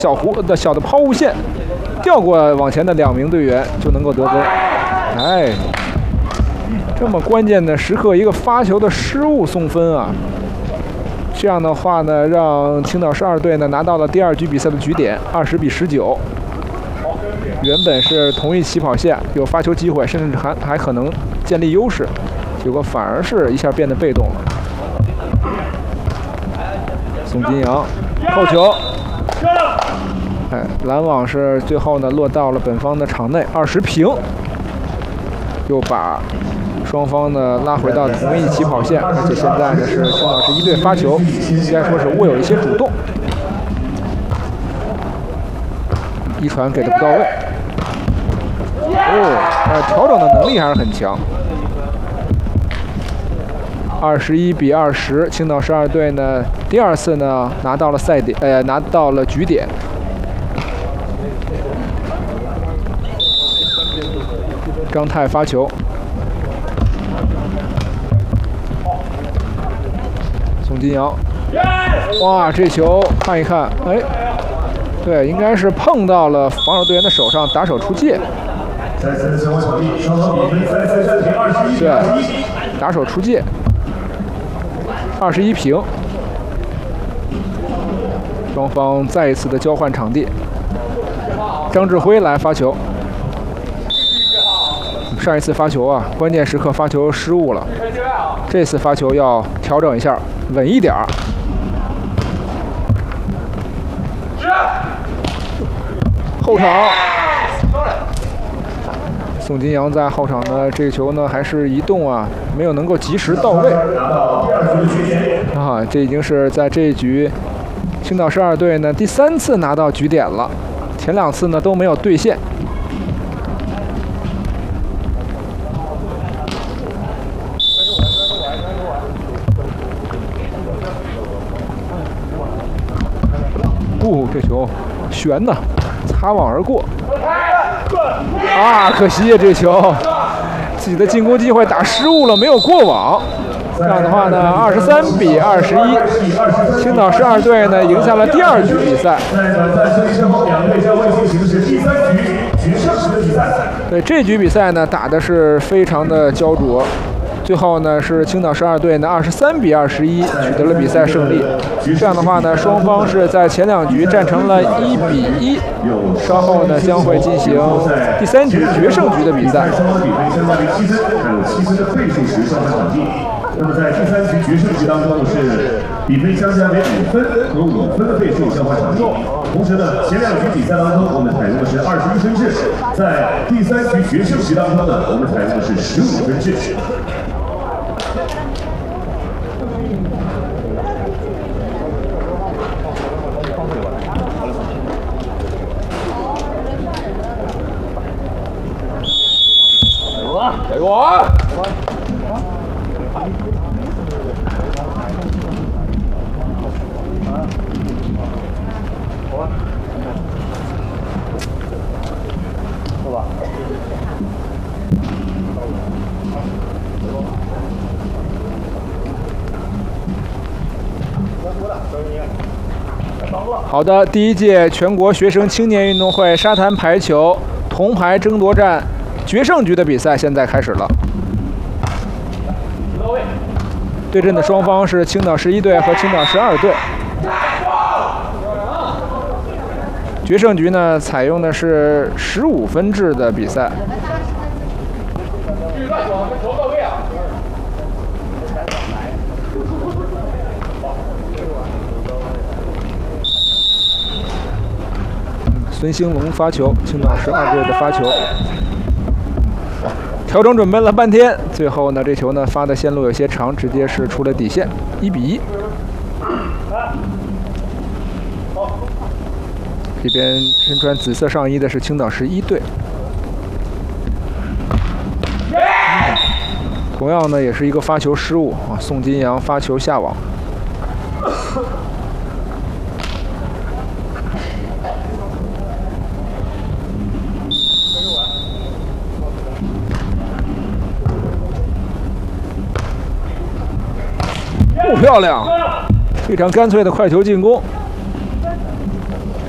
小的抛物线，调过往前的2名队员就能够得分。哎，这么关键的时刻，一个发球的失误送分啊！这样的话呢，让青岛12队呢拿到了第2局比赛的局点，20比19。原本是同一起跑线，有发球机会，甚至还可能建立优势，结果反而是一下变得被动了。宋金阳扣球，哎，拦网是最后呢落到了本方的场内，20平，又把双方呢拉回到同一起跑线，而且现在呢是青岛11队发球，应该说是握有一些主动。一传给的不到位，调整的能力还是很强。21比20，青岛12队呢第2次呢拿到了拿到了局点。张泰发球，宋金阳，哇，这球看一看，哎，对，应该是碰到了防守队员的手上，打手出界。对，打手出界。21平，双方再一次的交换场地。张志辉来发球。上一次发球啊，关键时刻发球失误了，这次发球要调整一下，稳一点儿。后场，宋金阳在后场呢，这个球呢还是移动啊，没有能够及时到位。啊，这已经是在这一局青岛12队呢第3次拿到局点了，前2次呢都没有兑现。这球悬呐，擦网而过。啊，可惜呀，这球自己的进攻机会打失误了，没有过网。这样的话呢，23比21，青岛12队呢赢下了第2局比赛。对，这局比赛呢打的是非常的焦灼。最后呢是青岛12队呢23比21取得了比赛胜利。这样的话呢，双方是在前2局战成了1比1。稍后呢将会进行第3局决胜局的比赛。 那么在第3局决胜局当中是比分相加为5分和5分的倍数交换场地。同时呢，前2局比赛当中我们采用的是21分制，在第3局决胜局当中呢，我们采用的是15分制。 给我！好的，第1届全国学生青年运动会沙滩排球铜牌争夺战决胜局的比赛现在开始了。对阵的双方是青岛11队和青岛12队。决胜局呢，采用的是15分制的比赛。孙兴龙发球，青岛12队的发球。调整准备了半天，最后呢，这球呢发的线路有些长，直接是出了底线，1比1。这边身穿紫色上衣的是青岛11队。同样呢，也是一个发球失误啊，宋金阳发球下网。漂亮，非常干脆的快球进攻。